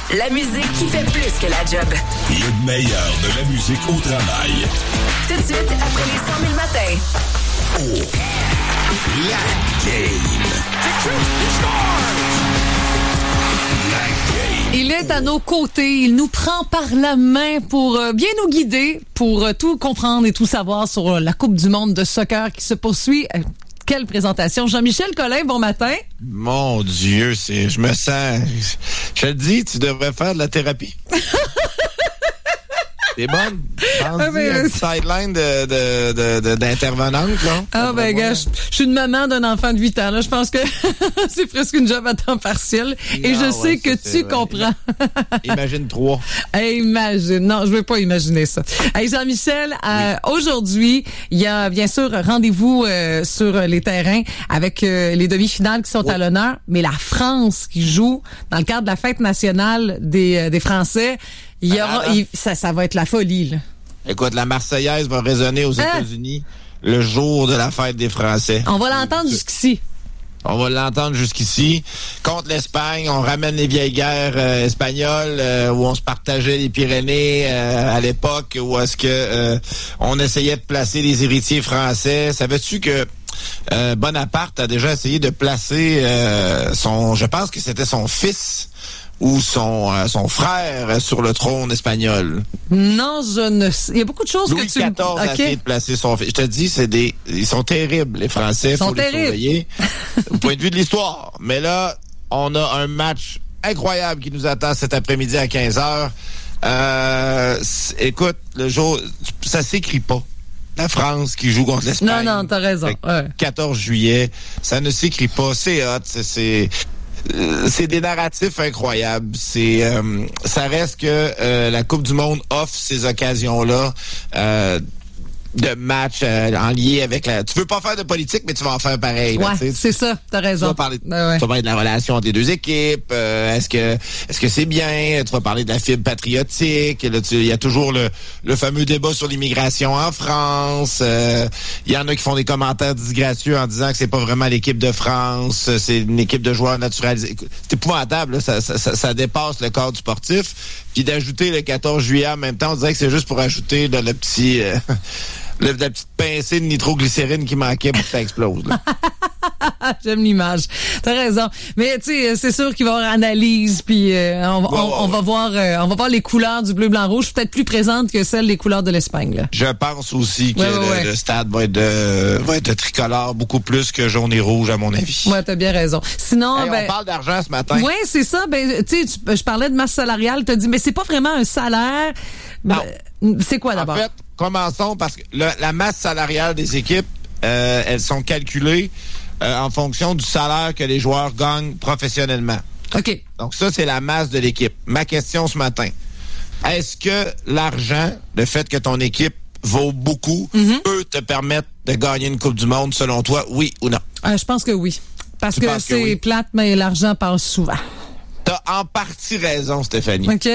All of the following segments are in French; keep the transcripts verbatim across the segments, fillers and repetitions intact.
La musique qui fait plus que la job. Le meilleur de la musique au travail. Tout de suite, après les cent mille matins. Oh. La game. La game. Il est à nos côtés. Il nous prend par la main pour euh, bien nous guider, pour euh, tout comprendre et tout savoir sur euh, la Coupe du monde de soccer qui se poursuit. Euh, Quelle présentation. Jean-Michel Collin, bon matin. Mon Dieu, c'est, je me sens, je te dis, tu devrais faire de la thérapie. T'es bonne? Pense-y, Ah, ben, un petit sideline de, de, de, de, d'intervenante, là. Ah, ben, gars, je, je suis une maman d'un enfant de huit ans, là. Je pense que c'est presque une job à temps partiel. Et Non, je ouais, sais que ça, tu vrai. comprends. Imagine trois. Hey, imagine. Non, je veux pas imaginer ça. Hey, Jean-Michel, euh, Oui. aujourd'hui, il y a bien sûr rendez-vous euh, sur les terrains avec euh, les demi-finales qui sont Oui. à l'honneur, mais la France qui joue dans le cadre de la fête nationale des, euh, des Français, il y aura, Ah, ah. il- ça, ça va être la folie, là. Écoute, la Marseillaise va résonner aux Hein? États-Unis le jour de la fête des Français. On va l'entendre jusqu'ici. On va l'entendre jusqu'ici. Contre l'Espagne, on ramène les vieilles guerres euh, espagnoles euh, où on se partageait les Pyrénées euh, à l'époque, où est-ce que euh, on essayait de placer les héritiers français. Savais-tu que euh, Bonaparte a déjà essayé de placer euh, son, je pense que c'était son fils ou son euh, son frère sur le trône espagnol. Non, je ne sais. Il y a beaucoup de choses Louis que tu... quatorze a essayé de placer son fils. Je te dis, c'est des, ils sont terribles, les Français. Ils sont faut les terribles. surveiller au point de vue de l'histoire. Mais là, on a un match incroyable qui nous attend cet après-midi à quinze heures. Euh, c- écoute, le jour, ça s'écrit pas. La France qui joue contre l'Espagne. Non, non, t'as raison. Le Ouais. quatorze juillet, ça ne s'écrit pas. C'est hot, c'est... c'est euh, c'est des narratifs incroyables. C'est, euh, ça reste que euh, la Coupe du Monde offre ces occasions-là euh, de matchs euh, en lien avec la. Tu veux pas faire de politique, mais tu vas en faire pareil. là, Ouais, tu sais. c'est ça, t'as Tu raison. vas parler, Ben ouais. tu vas parler de la relation entre les deux équipes. euh, est-ce que est-ce que c'est bien? Tu vas parler de la fibre patriotique. Là, tu- il y a toujours le, le fameux débat sur l'immigration en France. euh, Il y en a qui font des commentaires disgracieux en disant que c'est pas vraiment l'équipe de France, euh, c'est une équipe de joueurs naturalisés. Écoute, c'est épouvantable. Là, ça, ça, ça, ça dépasse le cadre du sportif. Puis d'ajouter le quatorze juillet en même temps, on dirait que c'est juste pour ajouter là, le petit. Euh, Le, la petite pincée de nitroglycérine qui manquait pour que ça explose. Là. J'aime l'image. T'as raison. Mais tu sais, c'est sûr qu'il va y avoir analyse, puis euh, on, va- Ouais, on, ouais, on va ouais. voir, euh, on va voir les couleurs du bleu, blanc, rouge, peut-être plus présentes que celles des couleurs de l'Espagne. Là. Je pense aussi que Ouais, ouais, le, ouais. le stade va être, de, va être de tricolore beaucoup plus que jaune et rouge, à mon avis. Ouais, t'as bien raison. Sinon, Hey, ben, on parle d'argent ce matin. ouais, c'est ça. Ben, tu sais, tu- je parlais de masse salariale. T'as dit, mais c'est pas vraiment un salaire. Non. Ben, c'est quoi En d'abord? fait, commençons parce que le- la masse salariale des équipes, euh, elles sont calculées euh, en fonction du salaire que les joueurs gagnent professionnellement. OK. Donc ça, c'est la masse de l'équipe. Ma question ce matin, est-ce que l'argent, le fait que ton équipe vaut beaucoup, Mm-hmm. peut te permettre de gagner une Coupe du Monde, selon toi, oui ou non? Euh, je pense que oui. Parce Tu que penses que c'est oui? plate, mais l'argent passe souvent. T'as en partie raison, Stéphanie. OK?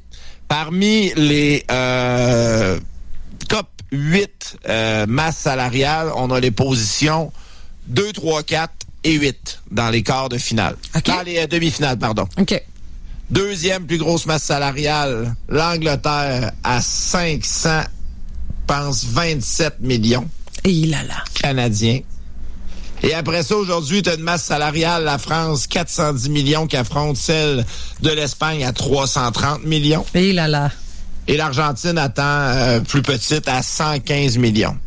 Parmi les euh, top huit euh, masses salariales, on a les positions deux, trois, quatre et huit dans les quarts de finale. OK. Dans les euh, demi-finales, pardon. OK. Deuxième plus grosse masse salariale, l'Angleterre à cinq cents, je pense vingt-sept millions Et là là. canadiens. Et après ça, aujourd'hui, tu as une masse salariale, la France, quatre cent dix millions qui affronte celle de l'Espagne à trois cent trente millions. Et là là. Et l'Argentine attend euh, plus petite à cent quinze millions.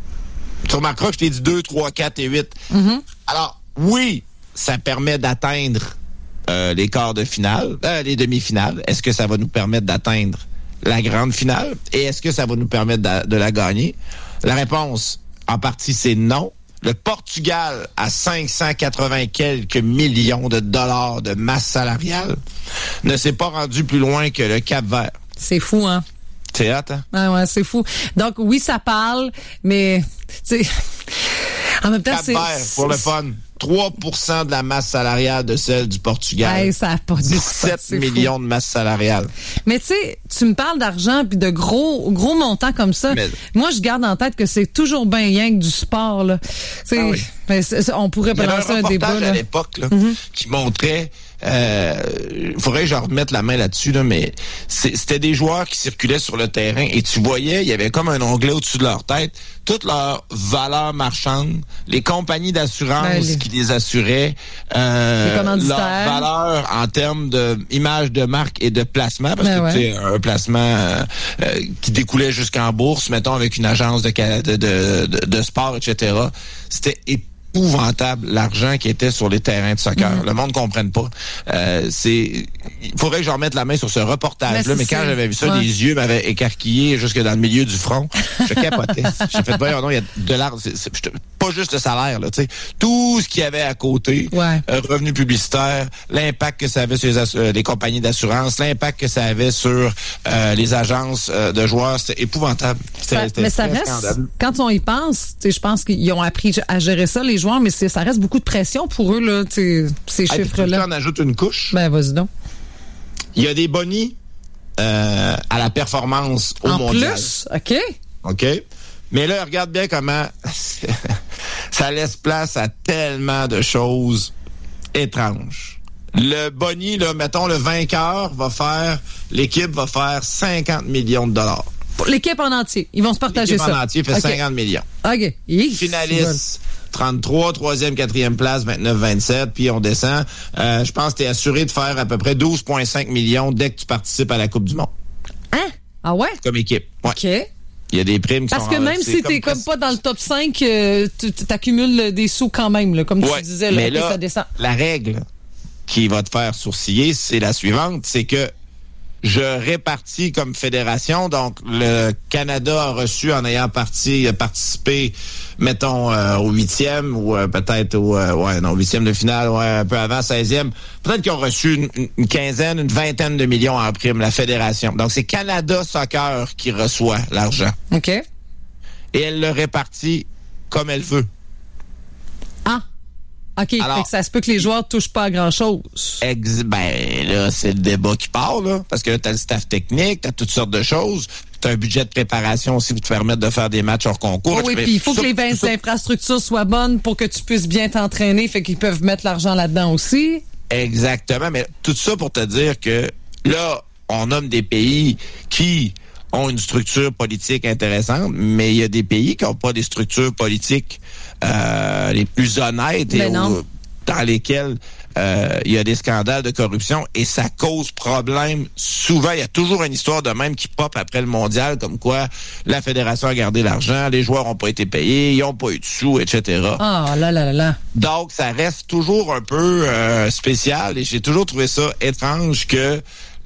Tu remarqueras que je t'ai dit deux, trois, quatre et huit. Mm-hmm. Alors, oui, ça permet d'atteindre euh, les quarts de finale, euh, les demi-finales. Est-ce que ça va nous permettre d'atteindre la grande finale? Et est-ce que ça va nous permettre de, de la gagner? La réponse, en partie, c'est non. Le Portugal a cinq cent quatre-vingts quelques millions de dollars de masse salariale ne s'est pas rendu plus loin que le Cap-Vert. C'est fou, hein? C'est hot, hein? Ah ouais, c'est fou. Donc, oui, ça parle, mais, tu sais, en même temps, c'est... Cap-Vert, pour le fun, trois pour cent de la masse salariale de celle du Portugal. Hey, ça a pas de bon sens, dix-sept c'est millions fou. de masse salariale. Mais tu sais, tu me parles d'argent puis de gros gros montants comme ça. Mais- Moi, je garde en tête que c'est toujours bien rien que du sport, là. Tu sais, Ah oui. ben, c'est- c'est- on pourrait Il y avait balancer un un débat, reportage là. à l'époque là, Mm-hmm. qui montrait euh, il faudrait que je remette la main là-dessus, là, mais c'est, c'était des joueurs qui circulaient sur le terrain et tu voyais, il y avait comme un onglet au-dessus de leur tête, toute leur valeur marchande, les compagnies d'assurance ben, les... qui les assuraient, euh, leur valeur en termes d'image de marque et de placement, parce ben que ouais. tu sais, un placement euh, euh, qui découlait jusqu'en bourse, mettons avec une agence de, de, de, de, de sport, et cetera. C'était épouvantable l'argent qui était sur les terrains de soccer. Mm-hmm. Le monde ne comprenne pas. Euh, c'est, il faudrait que je remette la main sur ce reportage-là, mais, mais quand j'avais vu ça, ouais. les yeux m'avaient écarquillé jusque dans le milieu du front. Je capotais. J'ai fait, voyons, non, il y a de l'argent. C'est, c'est, pas juste le salaire, là, tu sais. Tout ce qu'il y avait à côté, ouais. euh, revenus publicitaires, l'impact que ça avait sur les, assu- les compagnies d'assurance, l'impact que ça avait sur euh, les agences euh, de joueurs, c'était épouvantable. C'était, ça, c'était mais ça reste, scandaleux. Quand on y pense, je pense qu'ils ont appris à gérer ça, les joueurs, mais c'est, ça reste beaucoup de pression pour eux, là, ces ah, chiffres-là. On ajoute une couche. Ben, vas-y donc. Il y a des bonnies euh, à la performance au en mondial. En plus? OK. OK. Mais là, regarde bien comment ça laisse place à tellement de choses étranges. Le boni, là, mettons, le vainqueur va faire, l'équipe va faire cinquante millions de dollars. L'équipe en entier. Ils vont se partager l'équipe ça. L'équipe en entier fait okay. cinquante millions. OK. Yes. Finaliste, trente-trois, troisième, quatrième place, vingt-neuf, vingt-sept, puis on descend. Euh, je pense que tu es assuré de faire à peu près douze virgule cinq millions dès que tu participes à la Coupe du Monde. Hein? Ah ouais? Comme équipe. Ouais. OK. Il y a des primes qui Parce sont... Parce que même si t'es comme, comme pas dans le top cinq, euh, tu accumules des sous quand même, là, comme ouais, tu disais. Là, mais là, ça descend. La règle qui va te faire sourciller, c'est la suivante, c'est que je répartis comme fédération, donc le Canada a reçu en ayant parti, participé, mettons, euh, au huitième ou euh, peut-être au euh, ouais, non, huitième de finale, ouais, un peu avant, seizième. Peut-être qu'ils ont reçu une, une quinzaine, une vingtaine de millions en prime, la fédération. Donc c'est Canada Soccer qui reçoit l'argent. OK. Et elle le répartit comme elle veut. Ah. OK, alors, fait que ça se peut que les joueurs touchent pas à grand-chose. Ex- ben là, c'est le débat qui part, là, parce que là, t'as le staff technique, t'as toutes sortes de choses, t'as un budget de préparation aussi pour te permettre de faire des matchs hors concours. Oh oui, puis il faut ça, que les vingt infrastructures soient bonnes pour que tu puisses bien t'entraîner, fait qu'ils peuvent mettre l'argent là-dedans aussi. Exactement, mais tout ça pour te dire que là, on nomme des pays qui ont une structure politique intéressante, mais il y a des pays qui n'ont pas des structures politiques euh, les plus honnêtes et où, dans lesquelles euh, il y a des scandales de corruption et ça cause problème. Souvent, il y a toujours une histoire de même qui pop après le mondial, comme quoi la fédération a gardé l'argent, les joueurs n'ont pas été payés, ils n'ont pas eu de sous, et cetera. Ah oh, là là là. Donc, ça reste toujours un peu euh, spécial et j'ai toujours trouvé ça étrange que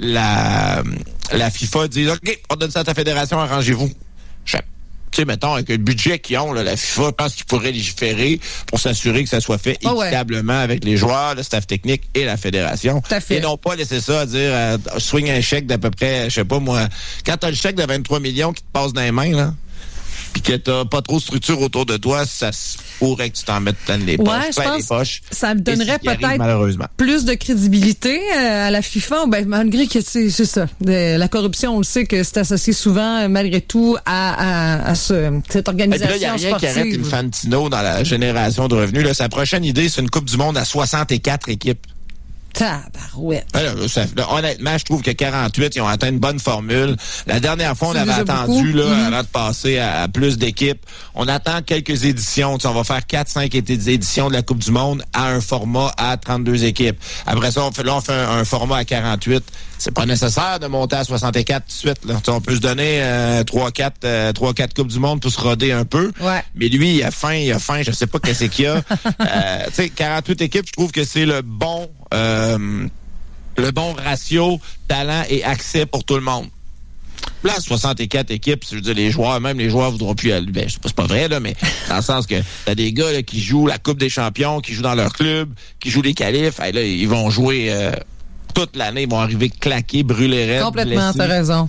la la FIFA dit « OK, on donne ça à ta fédération, arrangez-vous. » Tu sais, mettons, avec le budget qu'ils ont, là, la FIFA, je pense qu'ils pourraient légiférer pour s'assurer que ça soit fait oh équitablement ouais. avec les joueurs, le staff technique et la fédération. Tout à fait. Et non pas laisser ça à dire euh, swing un chèque d'à peu près, je sais pas moi, quand t'as le chèque de vingt-trois millions qui te passe dans les mains, là, puis que t'as pas trop de structure autour de toi, ça pourrait que tu t'en mettes plein les poches. Ouais, je pense les poches, ça me donnerait peut-être arrive, plus de crédibilité euh, à la FIFA, ben, malgré que c'est, c'est ça. De, la corruption, on le sait que c'est associé souvent, malgré tout, à, à, à ce, cette organisation sportive. Il n'y a rien qui arrête Infantino dans la génération de revenus. Là, sa prochaine idée, c'est une Coupe du Monde à soixante-quatre équipes. Tabarouette. Alors, ça, là, honnêtement, je trouve que quarante-huit, ils ont atteint une bonne formule. La dernière fois, on c'est avait attendu là, mm-hmm. avant de passer à, à plus d'équipes. On attend quelques éditions. Tu sais, on va faire quatre cinq éditions de la Coupe du Monde à un format à trente-deux équipes. Après ça, on fait, là, on fait un, un format à quarante-huit. C'est pas nécessaire de monter à soixante-quatre tout de suite. Là. Tu sais, on peut se donner euh, trois quatre euh, Coupes du Monde pour se roder un peu. Ouais. Mais lui, il a faim, il a faim. Je sais pas qu'est-ce qu'il y a. euh, tu sais, quarante-huit équipes, je trouve que c'est le bon... Euh, le bon ratio talent et accès pour tout le monde. Là, soixante-quatre équipes, je veux dire, les joueurs, même les joueurs voudront plus aller. Ben, c'est pas vrai, là, mais dans le sens que t'as des gars là, qui jouent la Coupe des champions, qui jouent dans leur club, qui jouent les qualifs, et là, ils vont jouer euh, toute l'année, ils vont arriver claqués, brûlés raides. Complètement, blessés. T'as raison.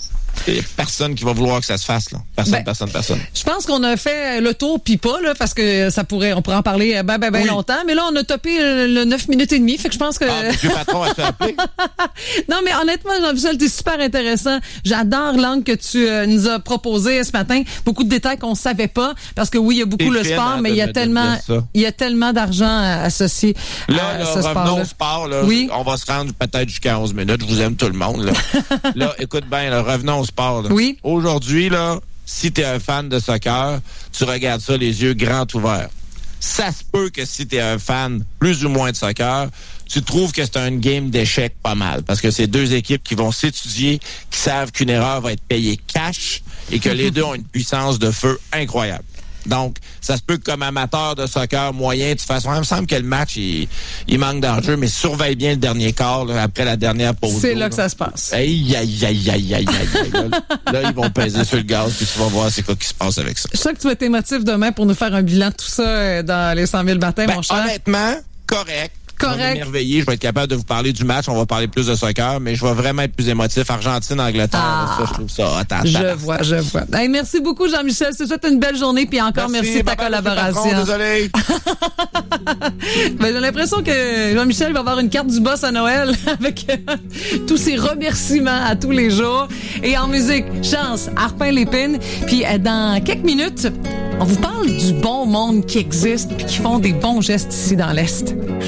Il y a personne qui va vouloir que ça se fasse, là. Personne, Ben, personne, personne. Je pense qu'on a fait le tour puis pas, là, parce que ça pourrait, on pourrait en parler ben, ben, ben Oui. longtemps. Mais là, on a topé le, le neuf minutes et demie. Fait que je pense que... Ah, monsieur Patron a fait appeler. Non, mais honnêtement, Jean-Michel, t'es super intéressant. J'adore l'angle que tu euh, nous as proposé ce matin. Beaucoup de détails qu'on savait pas. Parce que oui, il y a beaucoup T'es le fine, sport, hein, mais de il y a me- de me tellement, dire ça. il y a tellement d'argent euh, associé Là, à là ce revenons sport-là. au sport. Là. Oui. On va se rendre peut-être jusqu'à onze minutes. Je vous aime tout le monde. Là, là écoute bien, là, revenons au sport. Là. Oui. Aujourd'hui, là, si tu es un fan de soccer, tu regardes ça les yeux grands ouverts. Ça se peut que si tu es un fan plus ou moins de soccer, tu trouves que c'est un game d'échecs pas mal. Parce que c'est deux équipes qui vont s'étudier, qui savent qu'une erreur va être payée cash et que les deux ont une puissance de feu incroyable. Donc, ça se peut que comme amateur de soccer moyen, de toute façon, il me semble que le match, il, il manque d'enjeu, mais surveille bien le dernier quart, là, après la dernière pause. C'est d'eau, là que ça se passe. Aïe, aïe, aïe, aïe, aïe, aïe. Là, là, ils vont peser sur le gaz, puis tu vas voir c'est quoi qui se passe avec ça. Je sais que tu vas être émotif demain pour nous faire un bilan de tout ça euh, dans les cent mille matins, Ben, mon cher. honnêtement, correct. Correct. Je vais m'émerveiller, je vais être capable de vous parler du match, on va parler plus de soccer, mais je vais vraiment être plus émotif. Argentine, Angleterre, Ah. ça, je trouve ça hot en Je tabarnak. vois, je vois. Hey, merci beaucoup, Jean-Michel. Je te souhaite une belle journée, puis encore merci, de ta bye-bye, monsieur collaboration. Patron, désolé. Ben, j'ai l'impression que Jean-Michel va avoir une carte du boss à Noël avec euh, tous ses remerciements à tous les jours. Et en musique, chance, Harpin Lépine. Puis euh, dans quelques minutes, on vous parle du bon monde qui existe puis qui font des bons gestes ici dans l'Est.